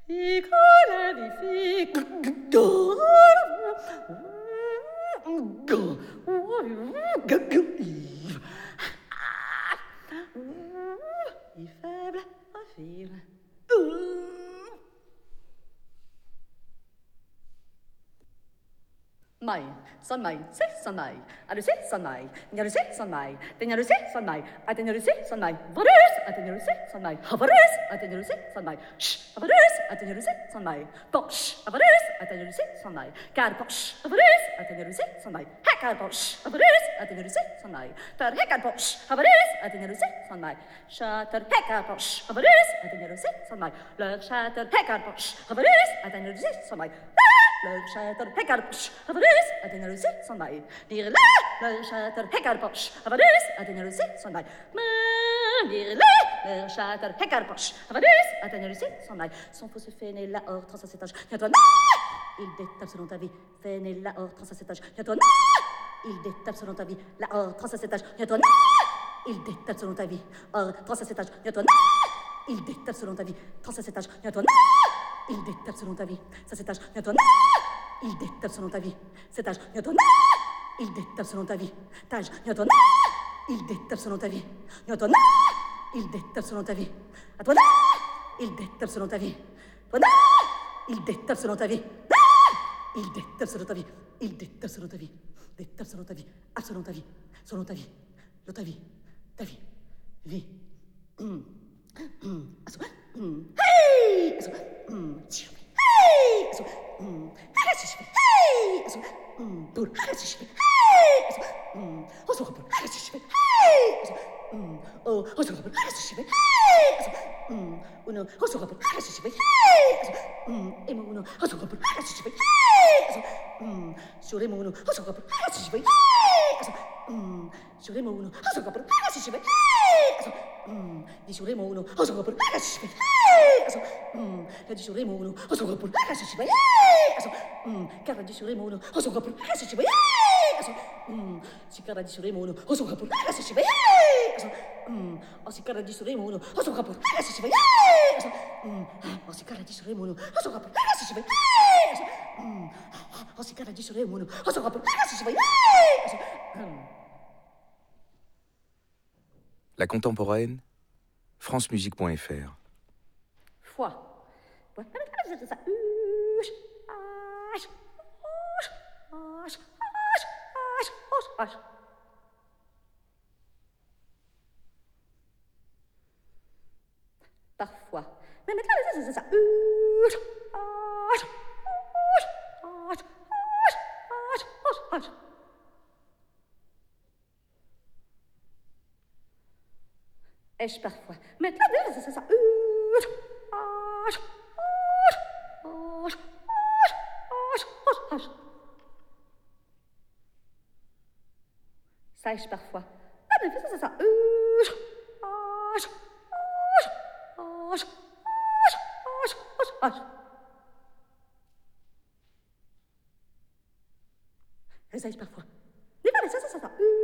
faible, faible. Mai, son mai, se son mai, aluce son mai, nyaluce son mai, tenyaluce son mai, atenyaluce son mai, varus, atenyaluce son mai, havarus, atenyaluce son mai, sh, havarus, atenyaluce son mai, posh, havarus, atenyaluce son mai, car posh, havarus, atenyaluce son mai, hacker posh, havarus, atenyaluce son mai, ter hacker posh, havarus, atenyaluce son mai, shatter hacker posh, havarus, atenyaluce son mai, le shatter hacker posh, havarus, atenyaluce son mai. Le chater heckarposh, havarus, atenyaluce son mai. Dire le chater heckarposh, havarus, atenyaluce son mai. Dire le chater heckarposh, havarus, atenyaluce son mai. Son faux se fait né la hors, trans à cet âge. Viens-toi, il détape selon ta vie. Fait né la hors, trans à cet âge. Viens-toi, il détape selon ta vie. La hors, trans à cet âge. Viens-toi, il détape selon ta vie. Hors, trans à cet âge. Viens-toi, il détape selon ta vie. Trans à cet âge. Viens-toi, il détape selon ta vie. Ça cet âge, viens-toi, il détape selon ta vie. Cet âge, viens-toi, il détape selon ta vie. Tage, viens-toi, il détape selon ta vie. Viens-toi, il détape selon ta vie. À toi, il détape selon ta vie. Toi, il détape selon ta vie. Il détape selon ta vie. Il détape selon ta vie. Détape selon ta vie. Ah, selon ta vie. Selon ta vie. De ta vie. Ta vie. Vie. Hey! La contemporaine, francemusique.fr. Foi. Parfois. Mais maintenant, c'est ça. Est-ce parfois. Maintenant, c'est ça. Sèche parfois. C'est ça. Sèche parfois. Mais pas ça.